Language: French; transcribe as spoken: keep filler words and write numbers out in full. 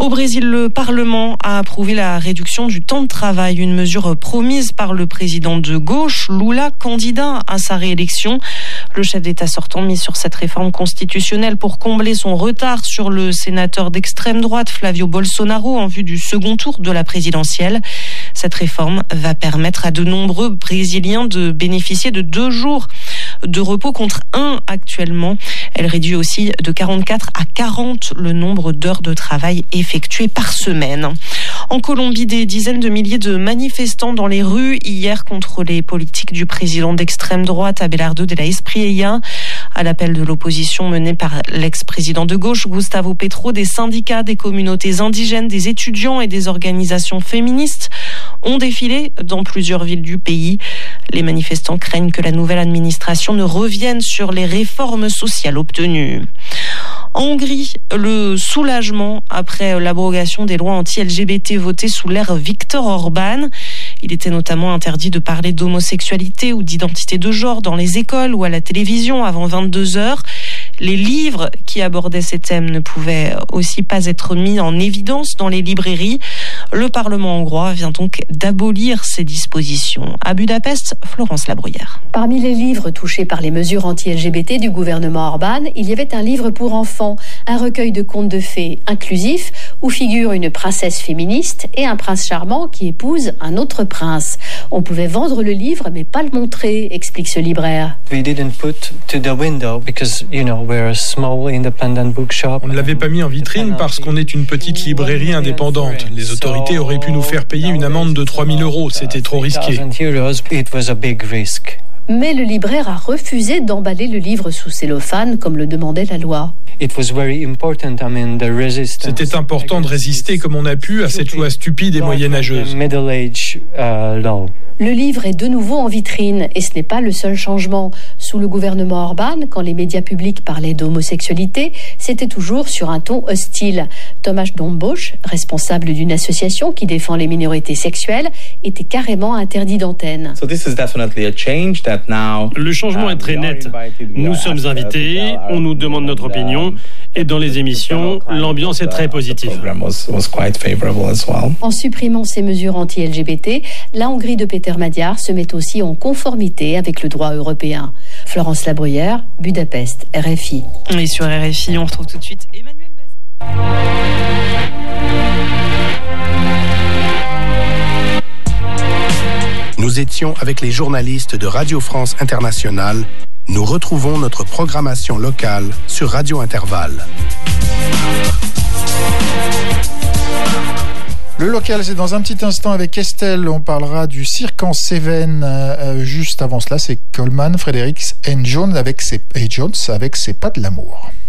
Au Brésil, le Parlement a approuvé la réduction du temps de travail, une mesure promise par le président de gauche, Lula, candidat à sa réélection. Le chef d'État sortant mise sur cette réforme constitutionnelle pour combler son retard sur le sénateur d'extrême droite Flavio Bolsonaro en vue du second tour de la présidentielle. Cette réforme va permettre à de nombreux Brésiliens de bénéficier de deux jours de repos contre un actuellement. Elle réduit aussi de quarante-quatre à quarante le nombre d'heures de travail effectuées par semaine. En Colombie, des dizaines de milliers de manifestants dans les rues hier contre les politiques du président d'extrême droite Abelardo de la Espriella. À l'appel de l'opposition menée par l'ex-président de gauche Gustavo Petro, des syndicats, des communautés indigènes, des étudiants et des organisations féministes ont défilé dans plusieurs villes du pays. Les manifestants craignent que la nouvelle administration ne revienne sur les réformes sociales obtenues. En Hongrie, le soulagement après l'abrogation des lois anti-L G B T votées sous l'ère Viktor Orban. Il était notamment interdit de parler d'homosexualité ou d'identité de genre dans les écoles ou à la télévision avant vingt-deux heures. Les livres qui abordaient ces thèmes ne pouvaient aussi pas être mis en évidence dans les librairies. Le Parlement hongrois vient donc d'abolir ces dispositions. À Budapest, Florence Labruyère. Parmi les livres touchés par les mesures anti-L G B T du gouvernement Orban, il y avait un livre pour enfants, un recueil de contes de fées inclusif où figure une princesse féministe et un prince charmant qui épouse un autre prince. On pouvait vendre le livre mais pas le montrer, explique ce libraire. We didn't put to the window because, you know, we're a small independent bookshop. On ne l'avait pas mis en vitrine parce qu'on est une petite librairie indépendante. Les autorités auraient pu nous faire payer une amende de trois mille euros. C'était trop risqué. Mais le libraire a refusé d'emballer le livre sous cellophane comme le demandait la loi. C'était important de résister comme on a pu à cette loi stupide et moyenâgeuse. Le livre est de nouveau en vitrine et ce n'est pas le seul changement. Sous le gouvernement Orban, quand les médias publics parlaient d'homosexualité, c'était toujours sur un ton hostile. Thomas Dombosch, responsable d'une association qui défend les minorités sexuelles, était carrément interdit d'antenne. Le changement est très net. Nous sommes invités, on nous demande notre opinion et dans les émissions, l'ambiance est très positive. En supprimant ces mesures anti-L G B T, la Hongrie de Péter Magyar se met aussi en conformité avec le droit européen. Florence Labruyère, Budapest, R F I. Et sur R F I, on retrouve tout de suite Emmanuel Bastien. Nous étions avec les journalistes de Radio France Internationale. Nous retrouvons notre programmation locale sur Radio Intervalle. Le local, c'est dans un petit instant avec Estelle. On parlera du cirque en Cévennes. Euh, juste avant cela, c'est Coleman, Fredericks and Jones avec ses, et Jones avec ses pas de l'amour.